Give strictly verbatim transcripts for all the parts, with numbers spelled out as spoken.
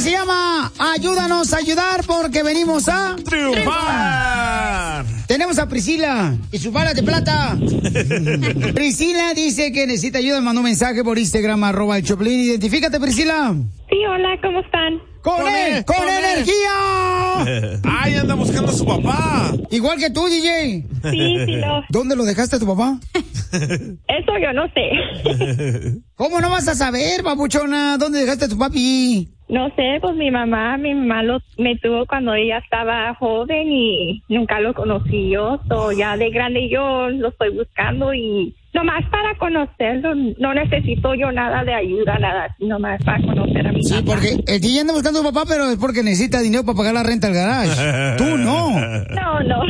se llama Ayúdanos a ayudar porque venimos a triunfar. Tenemos a Priscila y sus balas de plata. Priscila dice que necesita ayuda. Mandó un mensaje por Instagram, arroba el Choplin. Identifícate, Priscila. Sí, hola, ¿cómo están? ¡Con, con él! él ¡Con, con energía! ¡Ay, anda buscando a su papá! Igual que tú, D J. Sí, sí, lo... ¿Dónde lo dejaste a tu papá? Eso yo no sé. ¿Cómo no vas a saber, papuchona? ¿Dónde dejaste a tu papi? No sé, pues mi mamá, mi mamá lo, me tuvo cuando ella estaba joven y nunca lo conocí yo. So, ya de grande yo lo estoy buscando y nomás para conocerlo, no necesito yo nada de ayuda, nada, nomás para conocer a mi Sí, papá. porque el D J anda buscando a su papá, pero es porque necesita dinero para pagar la renta del garage. Tú no. No, no.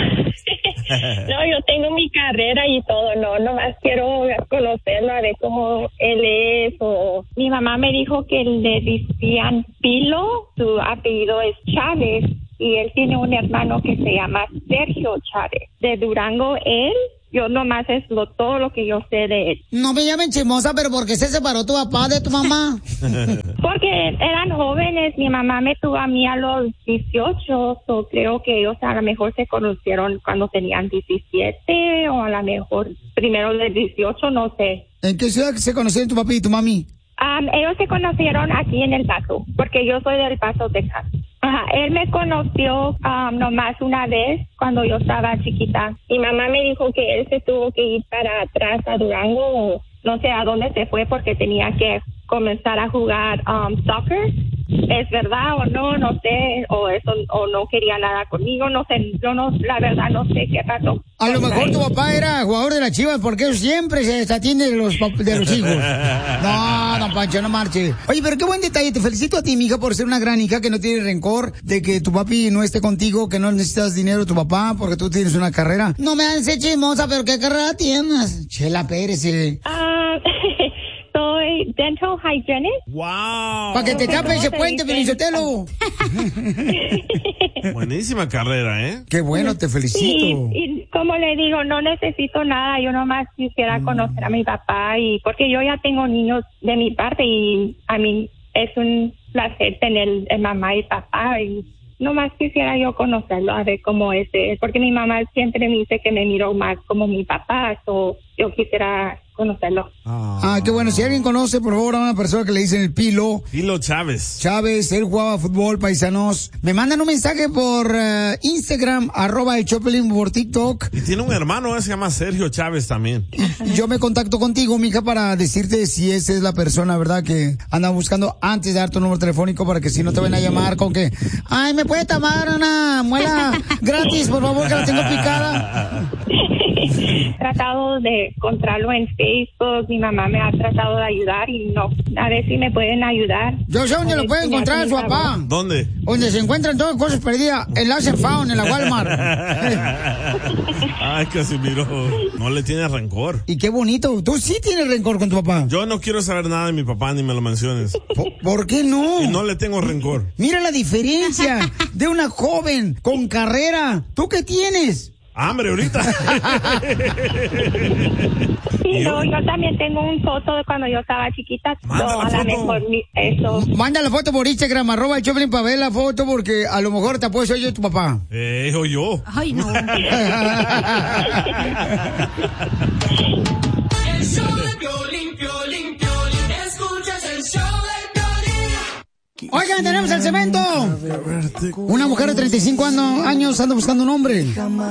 No, yo tengo mi carrera y todo, no, nomás quiero conocerlo, a ver cómo él es. O... Mi mamá me dijo que le decían Pilo, su apellido es Chávez, y él tiene un hermano que se llama Sergio Chávez. De Durango, él, yo nomás es lo, todo lo que yo sé de él. No me llamen chismosa, pero ¿por qué se separó tu papá de tu mamá? Porque eran jóvenes, mi mamá me tuvo a mí a los dieciocho, so creo que ellos a lo mejor se conocieron cuando tenían diecisiete, o a lo mejor primero de dieciocho, no sé. ¿En qué ciudad se conocieron tu papi y tu mami? Um, ellos se conocieron aquí en El Paso, porque yo soy del Paso, Texas. Ajá, él me conoció um, nomás una vez cuando yo estaba chiquita. Mi mamá me dijo que él se tuvo que ir para atrás a Durango, o no sé a dónde se fue porque tenía que comenzar a jugar um, soccer. ¿Es verdad o no? No sé, o eso, o no quería nada conmigo, no sé, yo no, la verdad no sé qué pasó. A lo mejor tu papá era jugador de las Chivas porque él siempre se desatiende de los, de los hijos. No, don Pancho, no marche. Oye, pero qué buen detalle, te felicito a ti, mija, por ser una gran hija que no tiene rencor de que tu papi no esté contigo, que no necesitas dinero de tu papá porque tú tienes una carrera. No me haces chismosa, pero ¿qué carrera tienes? Chela Pérez. Eh. Ah... Soy dental hygienist. ¡Wow! Para que te tape ese puente, Pelizotelo. Buenísima carrera, ¿eh? Qué bueno, te felicito. Sí, y como le digo, no necesito nada. Yo nomás quisiera mm. conocer a mi papá, y porque yo ya tengo niños de mi parte y a mí es un placer tener el mamá y papá, y nomás quisiera yo conocerlo, a ver cómo es él, porque mi mamá siempre me dice que me miro más como mi papá, o yo quisiera conocerlo. Ah, qué bueno. Si alguien conoce, por favor, a una persona que le dicen el Pilo. Pilo Chávez. Chávez, él jugaba fútbol, paisanos. Me mandan un mensaje por uh, Instagram, arroba el Choplin, por TikTok. Y tiene un hermano, eh, se llama Sergio Chávez también. Y yo me contacto contigo, mija, para decirte si esa es la persona, ¿verdad?, que anda buscando antes de dar tu número telefónico para que si no te ven a llamar con que, ay, ¿me puede tomar una muela gratis, por favor, que la tengo picada? He tratado de encontrarlo en Facebook, mi mamá me ha tratado de ayudar y no, a ver si me pueden ayudar. Yo sé dónde lo puede encontrar a su papá. ¿Dónde? Donde se encuentran todas cosas perdidas, en la Found, en la Walmart. Ay, Casimiro, no le tienes rencor. Y qué bonito, tú sí tienes rencor con tu papá. Yo no quiero saber nada de mi papá, ni me lo menciones. ¿Por, ¿por qué no? Y no le tengo rencor. Mira la diferencia de una joven con carrera. ¿Tú qué tienes? Hambre ahorita. Sí, no, yo también tengo un foto de cuando yo estaba chiquita. Manda no, la a foto. lo mejor eso. Manda la foto por Instagram, arroba el Choplin, para ver la foto, porque a lo mejor te apuesto yo tu papá. Eh, o yo. Ay, no. El show de Piolín, Piolín, Piolín. Escuchas el show de Piolín. Oigan, tenemos el cemento. Una mujer de treinta y cinco años anda buscando un hombre.